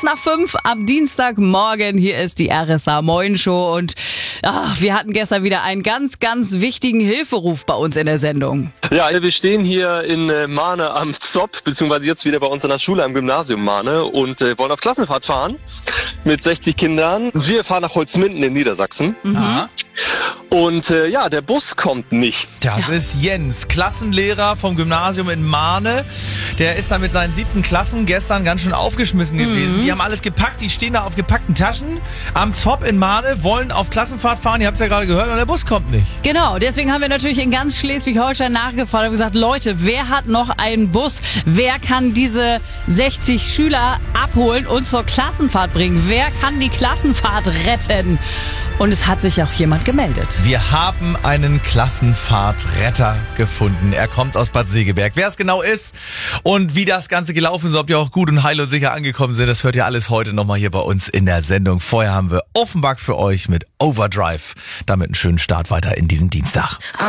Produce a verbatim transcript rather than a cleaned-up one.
nach fünf am Dienstagmorgen. Hier ist die R S A Moin Show und ach, wir hatten gestern wieder einen ganz, ganz wichtigen Hilferuf bei uns in der Sendung. Ja, wir stehen hier in äh, Mahne am Zopp, beziehungsweise jetzt wieder bei uns an der Schule am Gymnasium Mahne und äh, wollen auf Klassenfahrt fahren mit sechzig Kindern. Wir fahren nach Holzminden in Niedersachsen. Mhm. Und äh, ja, der Bus kommt nicht. Das ja. ist Jens, Klassenlehrer vom Gymnasium in Mahne. Der ist da mit seinen siebten Klassen gestern ganz schön aufgeschmissen mhm. gewesen. Die haben alles gepackt, die stehen da auf gepackten Taschen am Zopp in Mahne, wollen auf Klassenfahrt fahren, ihr habt es ja gerade gehört, und der Bus kommt nicht. Genau, deswegen haben wir natürlich in ganz Schleswig-Holstein nachgefragt und gesagt, Leute, wer hat noch einen Bus? Wer kann diese sechzig Schüler abholen und zur Klassenfahrt bringen? Wer kann die Klassenfahrt retten? Und es hat sich auch jemand gemeldet. Wir haben einen Klassenfahrtretter gefunden. Er kommt aus Bad Segeberg. Wer es genau ist und wie das Ganze gelaufen ist, ob die auch gut und heil und sicher angekommen sind, das hört ihr alles heute nochmal hier bei uns in der Sendung. Vorher haben wir Offenbach für euch mit Overdrive. Damit einen schönen Start weiter in diesen Dienstag.